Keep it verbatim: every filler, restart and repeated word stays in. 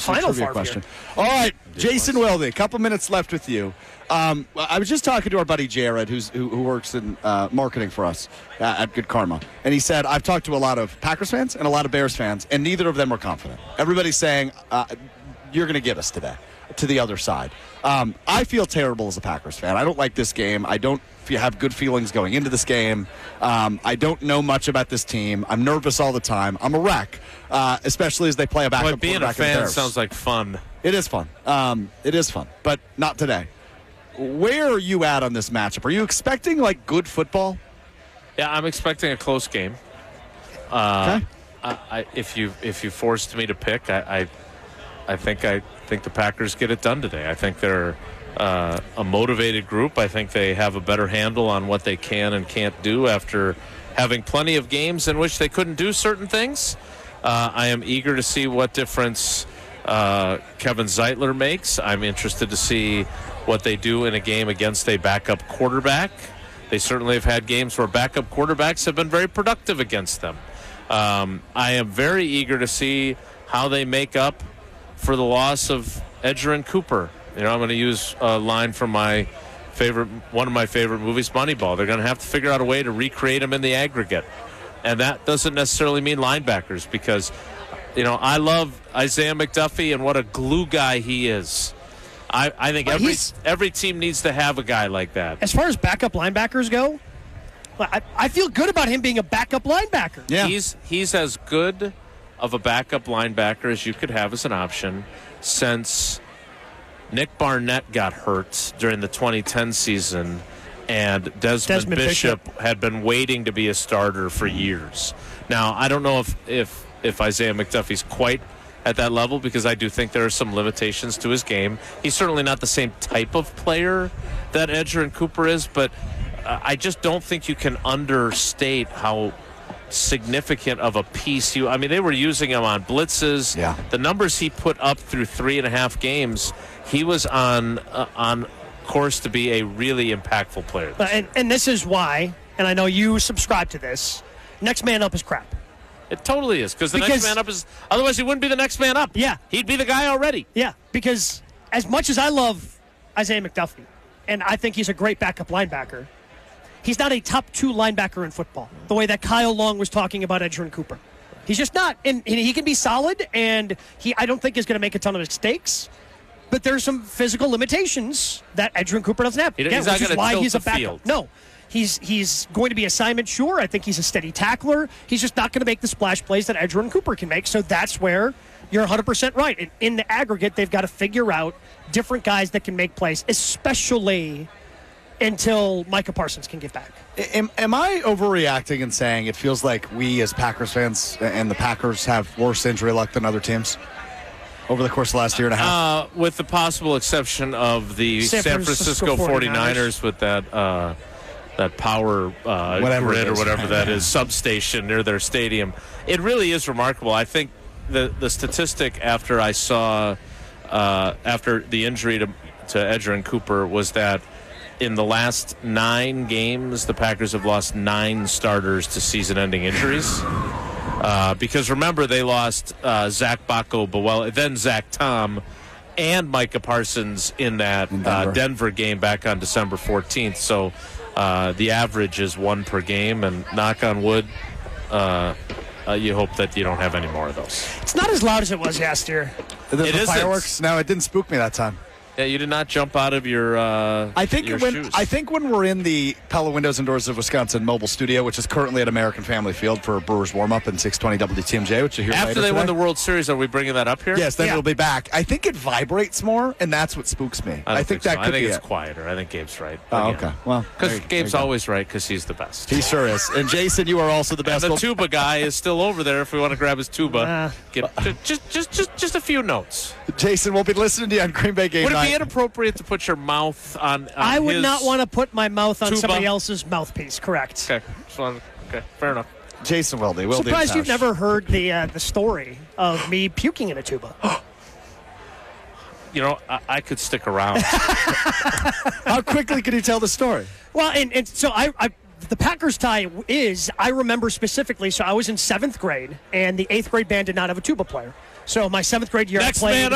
final trivia Favre question. here. All right, Jason Wilde, a couple minutes left with you. Um, I was just talking to our buddy Jared, who's, who, who works in uh, marketing for us uh, at Good Karma, and he said, I've talked to a lot of Packers fans and a lot of Bears fans, and neither of them were confident. Everybody's saying, uh, you're going to get us today, to the other side. Um, I feel terrible as a Packers fan. I don't like this game. I don't have good feelings going into this game. Um, I don't know much about this team. I'm nervous all the time. I'm a wreck, uh, especially as they play a backup Boy, being a quarterback in the fan Bears. sounds like fun. It is fun. Um, it is fun, but not today. Where are you at on this matchup? Are you expecting, like, good football? Yeah, I'm expecting a close game. Uh, Okay. I, I, if you if you forced me to pick, I, I I think I think the Packers get it done today. I think they're uh, a motivated group. I think they have a better handle on what they can and can't do after having plenty of games in which they couldn't do certain things. Uh, I am eager to see what difference uh, Kevin Zeitler makes. I'm interested to see what they do in a game against a backup quarterback. They certainly have had games where backup quarterbacks have been very productive against them. Um, I am very eager to see how they make up for the loss of Edgerrin Cooper. You know, I'm going to use a line from my favorite, one of my favorite movies, Moneyball. They're going to have to figure out a way to recreate him in the aggregate. And that doesn't necessarily mean linebackers because, you know, I love Isaiah McDuffie and what a glue guy he is. I, I think every every team needs to have a guy like that. As far as backup linebackers go, I, I feel good about him being a backup linebacker. Yeah. He's he's as good of a backup linebacker as you could have as an option since Nick Barnett got hurt during the twenty ten season, and Desmond, Desmond Bishop, Bishop had been waiting to be a starter for years. Now, I don't know if, if, if Isaiah McDuffie's quite at that level because I do think there are some limitations to his game. He's certainly not the same type of player that Edgerrin Cooper is, but uh, I just don't think you can understate how significant of a piece you. I mean, they were using him on blitzes. Yeah. The numbers he put up through three and a half games, he was on uh, on course to be a really impactful player. Uh, and, and this is why, and I know you subscribe to this, next man up is crap. It totally is, because the Because- next man up is. Otherwise, he wouldn't be the next man up. Yeah. He'd be the guy already. Yeah, because as much as I love Isaiah McDuffie, and I think he's a great backup linebacker, he's not a top two linebacker in football, the way that Kyle Long was talking about Edgerrin Cooper. He's just not. And, and he can be solid, and he I don't think is going to make a ton of mistakes, but there's some physical limitations that Edgerrin Cooper doesn't have. He- Again, he's not which is gonna why tilt he's a the backup. field. No. He's he's going to be assignment sure. I think he's a steady tackler. He's just not going to make the splash plays that Edgerrin Cooper can make. So that's where you're one hundred percent right. In, in the aggregate, they've got to figure out different guys that can make plays, especially until Micah Parsons can get back. Am, am I overreacting and saying it feels like we as Packers fans and the Packers have worse injury luck than other teams over the course of the last year and a half? Uh, with the possible exception of the San San, Francisco Francisco 49ers, 49ers with that uh, that power uh, Whatever grid it or is. whatever that is, substation near their stadium. It really is remarkable. I think the, the statistic after I saw, uh, after the injury to, to Edgerrin Cooper was that in the last nine games, the Packers have lost nine starters to season-ending injuries. Uh, because remember, they lost uh, Zach Bacco, Bowell, then Zach Tom, and Micah Parsons in that In Denver. Denver. Uh, Denver game back on December fourteenth. So uh, the average is one per game, and knock on wood, uh, uh, you hope that you don't have any more of those. It's not as loud as it was last year. The, the it isn't. fireworks? No, it didn't spook me that time. Yeah, you did not jump out of your uh, I think your when shoes. I think when we're in the Pella Windows and Doors of Wisconsin mobile studio, which is currently at American Family Field for Brewers warm up in six twenty W T M J, which you hear after later they today. win the World Series, are we bringing that up here? Yes, then Yeah. it'll be back. I think it vibrates more, and that's what spooks me. I, don't think, so. that could I think be it's it. quieter. I think Gabe's right. Oh, Again. okay. Well, Because there you- Gabe's there you go. always right because he's the best. He sure is. And Jason, you are also the best. And the Well, tuba guy is still over there if we want to grab his tuba. Uh, Get, just, just, just, just a few notes. Jason, we'll be listening to you on Green Bay Game Would it Night. be inappropriate to put your mouth on, on I would his- not want to put my mouth on tuba? somebody else's mouthpiece. Correct. Okay. Just wanted- okay, fair enough. Jason Wilde. Wilde Surprised you've Tausch. never heard the uh, the story of me puking in a tuba. You know, I, I could stick around. How quickly can you tell the story? Well, and, and so I, I, the Packers tie is, I remember specifically, so I was in seventh grade, and the eighth grade band did not have a tuba player. So my seventh grade year, Next I played. man